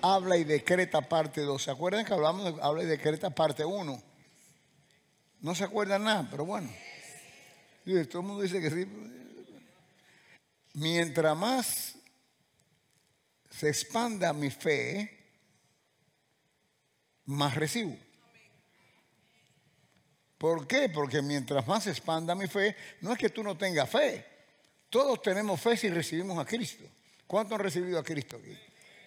Habla y Decreta parte 2. ¿Se acuerdan que hablamos de Habla y Decreta parte 1? No se acuerdan nada, pero bueno. Sí, todo el mundo dice que sí. Mientras más se expanda mi fe, más recibo. ¿Por qué? Porque mientras más se expanda mi fe, no es que tú no tengas fe. Todos tenemos fe si recibimos a Cristo. ¿Cuántos han recibido a Cristo aquí?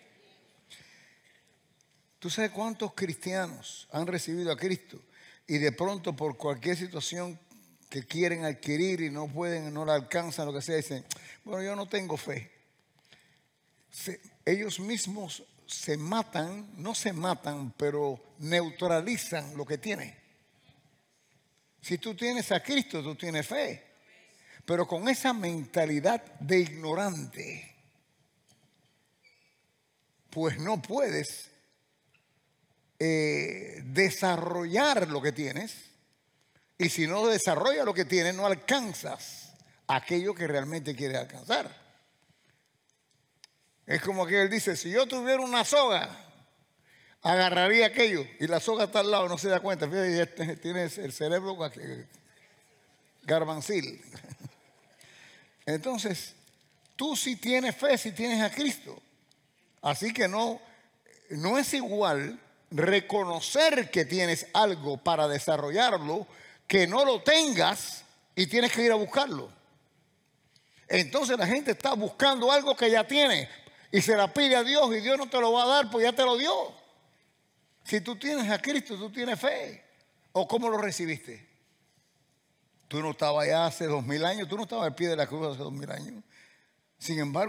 ¿Tú sabes cuántos cristianos han recibido a Cristo y de pronto por cualquier situación que quieren adquirir y no pueden, no la alcanzan, lo que sea, dicen, bueno, yo no tengo fe? Ellos mismos se matan, no se matan, pero neutralizan lo que tienen. Si tú tienes a Cristo, tú tienes fe. Pero con esa mentalidad de ignorante, pues no puedes desarrollar lo que tienes. Y si no desarrollas lo que tienes, no alcanzas aquello que realmente quieres alcanzar. Es como que él dice, si yo tuviera una soga, agarraría aquello. Y la soga está al lado, no se da cuenta. Fíjate, tienes el cerebro garbancil. Entonces, tú sí tienes fe, si tienes a Cristo. Así que no es igual reconocer que tienes algo para desarrollarlo, que no lo tengas y tienes que ir a buscarlo. Entonces la gente está buscando algo que ya tiene y se la pide a Dios y Dios no te lo va a dar, pues ya te lo dio. Si tú tienes a Cristo, tú tienes fe. ¿O cómo lo recibiste? Tú no estabas allá hace 2000 años, tú no estabas al pie de la cruz hace 2000 años. Sin embargo,